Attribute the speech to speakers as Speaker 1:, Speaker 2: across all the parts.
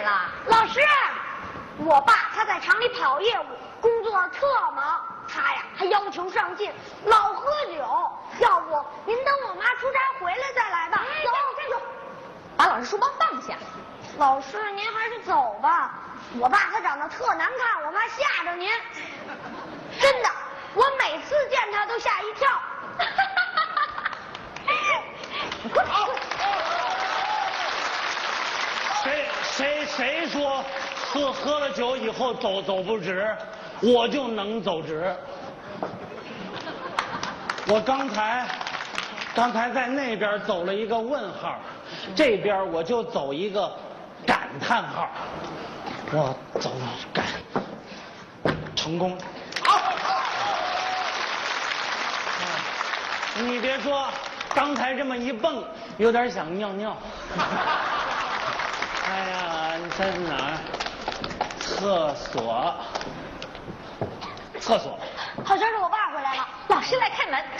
Speaker 1: 见了。
Speaker 2: 老师，我爸他在厂里跑业务，工作特忙，他呀还要求上进，老喝酒。要不您等我妈出差回来再来吧。走，站住！
Speaker 1: 把老师书包放下。
Speaker 2: 老师，您还是走吧。我爸他长得特难看，我妈吓着您。真的，我每次见他都吓一跳。
Speaker 3: 谁说喝了酒以后走不直，我就能走直。我刚才在那边走了一个问号，这边我就走一个感叹号。我走感成功。你别说，刚才这么一蹦，有点想尿尿。哎呀，你在哪儿？厕所。
Speaker 2: 好像是我爸回来了。
Speaker 1: 老师来开门。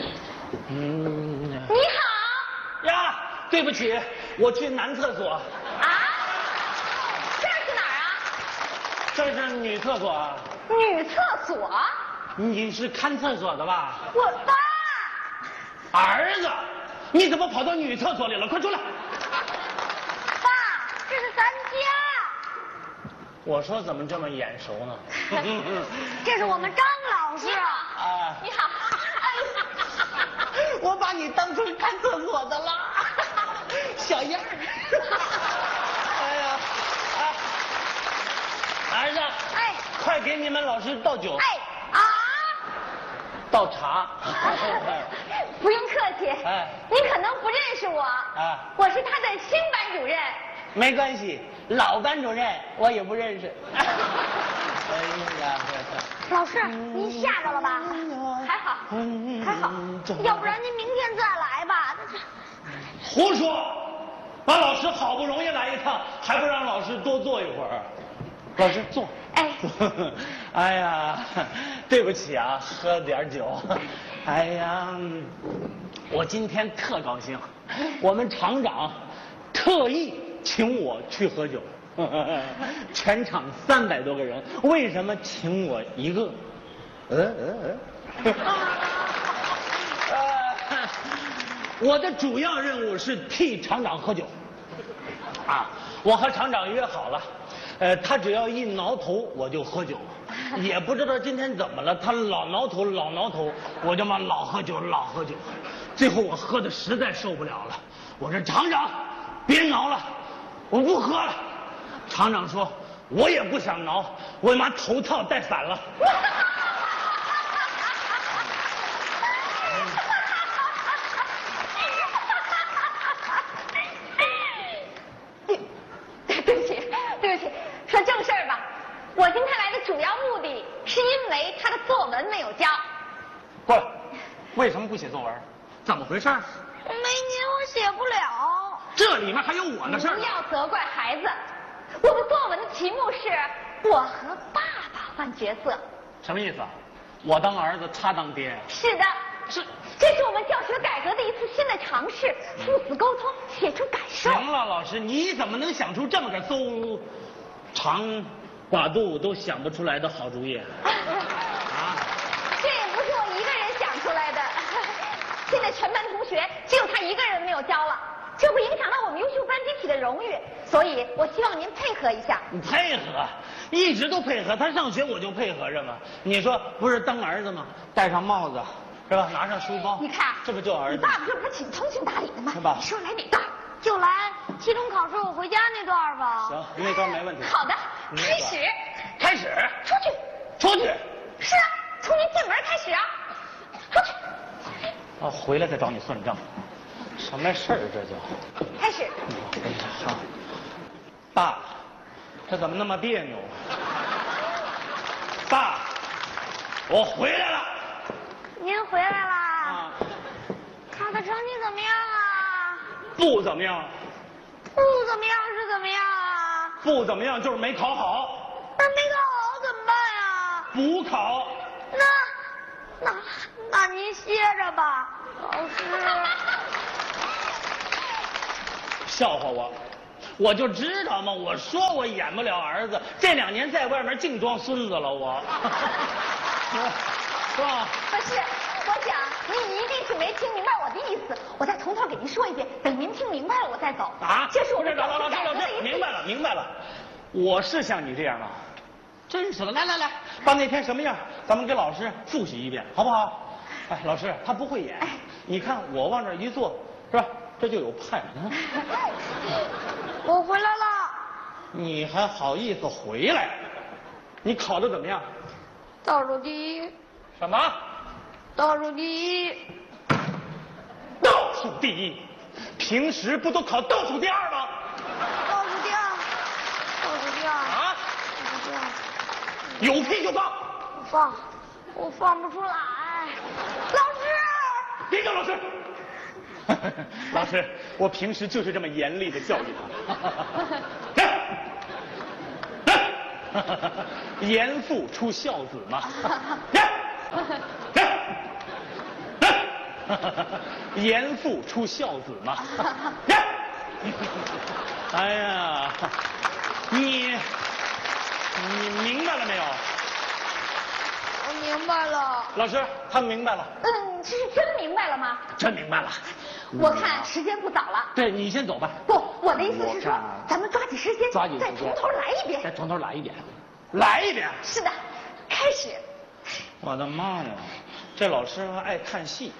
Speaker 1: 你好。
Speaker 3: 呀，对不起，我去男厕所。
Speaker 1: 啊？这是哪儿啊？
Speaker 3: 这是女厕所啊。
Speaker 1: 女厕所？
Speaker 3: 你是看厕所的吧？
Speaker 2: 我爸。
Speaker 3: 儿子，你怎么跑到女厕所里了？快出来！
Speaker 2: 爸，这是咱家。
Speaker 3: 我说怎么这么眼熟呢？
Speaker 2: 这是我们张老师。
Speaker 3: 啊，
Speaker 1: 你好。
Speaker 3: 我把你当成看厕所的了，小样儿。哎呀，儿子，
Speaker 2: 哎，
Speaker 3: 快给你们老师倒酒。
Speaker 2: 哎啊，
Speaker 3: 倒茶。
Speaker 1: 不用客气。
Speaker 3: 哎，
Speaker 1: 你可能不认识我。
Speaker 3: 啊，
Speaker 1: 我是他的新班主任。
Speaker 3: 没关系，老班主任我也不认识。哎呀，
Speaker 2: 老师，您吓着了吧？
Speaker 1: 还好，
Speaker 2: 还好，要不然您明天再来吧。
Speaker 3: 胡说！把老师好不容易来一趟，还不让老师多坐一会儿？老师坐。
Speaker 1: 哎，
Speaker 3: 哎呀，对不起啊，喝点酒。哎呀，我今天特高兴，我们厂长特意请我去喝酒。全场300多个人，为什么请我一个？我的主要任务是替厂长喝酒。啊，我和厂长约好了，他只要一挠头我就喝酒，也不知道今天怎么了，他老挠头，我就嘛老喝酒。最后我喝的实在受不了了，我说厂长，别挠了，我不喝了。厂长说，我也不想挠，我妈头套戴反了。
Speaker 1: 对不起，说正事儿吧。我今天来的主要目的是因为他的作文没有交。
Speaker 3: 不，为什么不写作文？怎么回事？
Speaker 2: 没您我写不了。
Speaker 3: 这里面还有我的事儿。
Speaker 1: 不要责怪孩子。我的作文的题目是我和爸爸换角色。
Speaker 3: 什么意思啊？我当儿子，他当爹。
Speaker 1: 是的，这是我们教学改革的一次新的尝试，父子沟通，写出感受。
Speaker 3: 行了，老师，你怎么能想出这么个邹长寡肚都想不出来的好主意？啊？
Speaker 1: 这也不是我一个人想出来的，现在全班同学只有他一个人没有交了，这会影响到我们优秀班集体的荣誉，所以我希望您配合一下。
Speaker 3: 你配合，一直都配合，他上学我就配合着嘛。你说不是当儿子吗？戴上帽子是吧？拿上书包，
Speaker 1: 你看，
Speaker 3: 这不就儿子？
Speaker 1: 你爸爸这不是挺通情达理的吗？
Speaker 3: 是吧？
Speaker 1: 你说来哪段？
Speaker 2: 就来期中考试我回家那段吧。
Speaker 3: 行，那段没问题。
Speaker 1: 好的，开始。
Speaker 3: 开始。
Speaker 1: 出去。
Speaker 3: 出去。
Speaker 1: 是啊，从您进门开始啊。出去。
Speaker 3: 啊，回来再找你算账。什么事儿这就？
Speaker 1: 开始。
Speaker 3: 好。爸，这怎么那么别扭？爸，我回来了。
Speaker 2: 您回来啦？
Speaker 3: 啊。
Speaker 2: 考的成绩怎么样啊？
Speaker 3: 不怎么样。
Speaker 2: 不怎么样是怎么样啊？
Speaker 3: 不怎么样就是没考好。
Speaker 2: 那没考好怎么办呀？
Speaker 3: 补考。
Speaker 2: 那您歇着吧，老师。
Speaker 3: 笑话我， 我就知道嘛，我说我演不了儿子，这2年在外面净装孙子了，我，是吧？
Speaker 1: 不是，我想您一定是没听明白我的意思，我再从头给您说一遍，等您听明白了我再走。
Speaker 3: 啊？
Speaker 1: 这是我
Speaker 3: 不是，
Speaker 1: 的
Speaker 3: 老师，明白了，我是像你这样吗？真是的，来，把那天什么样，咱们给老师复习一遍，好不好？哎，老师他不会演，你看我往这一坐，是吧？这就有派。
Speaker 2: 我回来了。
Speaker 3: 你还好意思回来？你考得怎么样？
Speaker 2: 倒数第一。
Speaker 3: 什么？
Speaker 2: 倒数第一。
Speaker 3: 倒数第一？平时不都考倒数第2吗？
Speaker 2: 倒数第2。倒数第2。
Speaker 3: 啊？
Speaker 2: 倒数第2。
Speaker 3: 有屁就放！
Speaker 2: 我放不出来。老师！
Speaker 3: 别叫老师！老师，我平时就是这么严厉的教育他。严父出孝子嘛。严父出孝子嘛。哎呀，你明白了没有？
Speaker 2: 我明白了。
Speaker 3: 老师，他明白了。
Speaker 1: 这是真明白了吗？
Speaker 3: 真明白了。
Speaker 1: 我看时间不早了。
Speaker 3: 对，你先走吧。
Speaker 1: 不，我的意思是说，咱们抓紧时间，
Speaker 3: 抓紧时间，
Speaker 1: 再从头来一遍。
Speaker 3: 再从头来一遍，来一遍。
Speaker 1: 是的，开始。
Speaker 3: 我的妈呀，这老师还爱看戏。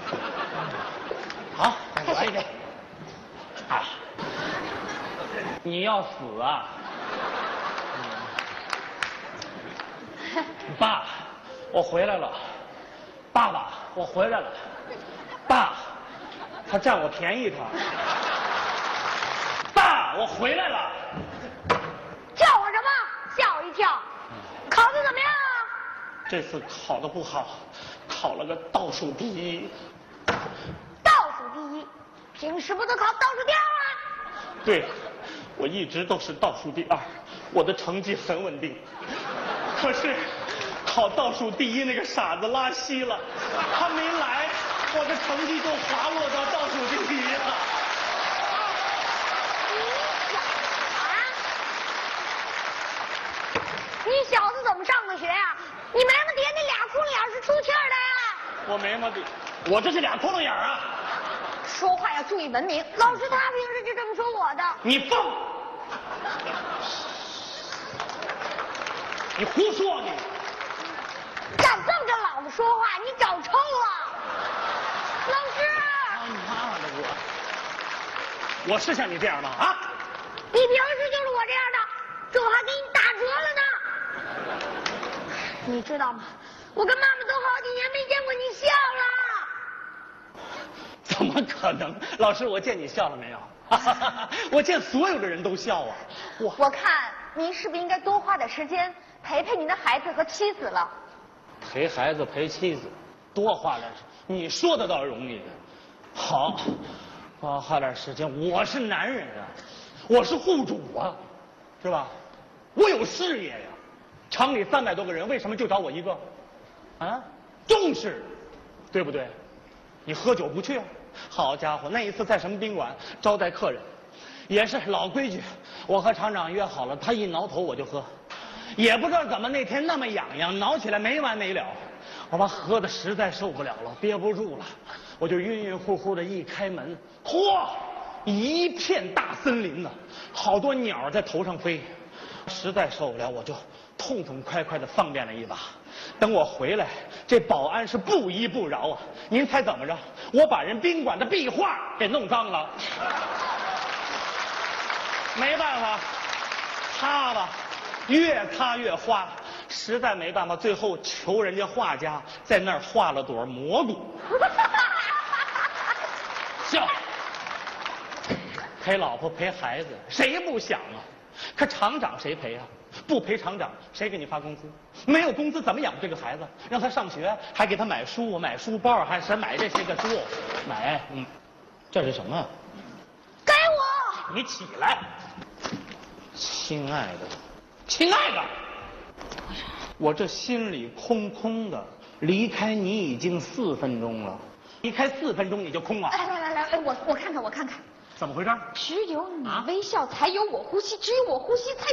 Speaker 3: 好，来一遍。啊，你要死啊！爸，我回来了。爸爸，我回来了。爸，他占我便宜他。爸，我回来了。
Speaker 2: 叫我什么？吓我一跳。考得怎么样啊？
Speaker 3: 这次考得不好，考了个倒数第一。
Speaker 2: 倒数第一，平时不都考倒数第2吗？
Speaker 3: 对，我一直都是倒数第2，我的成绩很稳定。可是考倒数第一那个傻子拉稀了，他没来，我的成绩就滑落到倒数第1了。
Speaker 2: 你小子怎么上的学呀？你没么爹那俩窟窿眼是出气儿的呀？
Speaker 3: 我没么的，我这是俩窟窿眼啊！
Speaker 1: 说话要注意文明。
Speaker 2: 老师他平时就这么说我的。
Speaker 3: 你放！你胡说你！
Speaker 2: 敢这么跟老子说话，你找抽了！老师！
Speaker 3: 他妈的我是像你这样吗？啊？
Speaker 2: 你平时就是我这样的，这我还给你打折了呢。你知道吗？我跟妈妈都好几年没见过你笑了。
Speaker 3: 怎么可能？老师，我见你笑了没有？我见所有的人都笑啊！
Speaker 1: 我看您是不是应该多花点时间陪陪您的孩子和妻子了？
Speaker 3: 陪孩子陪妻子，多花点时间，你说的倒容易。好，多花点时间。我是男人啊，我是户主啊，是吧？我有事业呀。厂里300多个人，为什么就找我一个？啊，重视，对不对？你喝酒不去啊？好家伙，那一次在什么宾馆招待客人，也是老规矩，我和厂长约好了，他一挠头我就喝，也不知道怎么那天那么痒痒，挠起来没完没了，我把喝的实在受不了了，憋不住了，我就晕晕乎乎的一开门，嚯，一片大森林呢，好多鸟在头上飞，实在受不了，我就痛痛快快的方便了一把。等我回来，这保安是不依不饶啊！您猜怎么着？我把人宾馆的壁画给弄脏了，没办法，擦吧，越擦越花，实在没办法，最后求人家画家在那儿画了朵蘑菇。笑，陪老婆陪孩子，谁不想啊？可厂长谁陪啊？不陪厂长，谁给你发工资？没有工资怎么养这个孩子？让他上学，还给他买书、买书包，还是买这些个书，买，这是什么？
Speaker 2: 给我！
Speaker 3: 你起来，亲爱的，亲爱的，我这心里空空的，离开你已经4分钟了，离开4分钟你就空了。
Speaker 1: 来，我看看，
Speaker 3: 怎么回事？
Speaker 1: 只有你微笑，才有我呼吸；只有我呼吸，才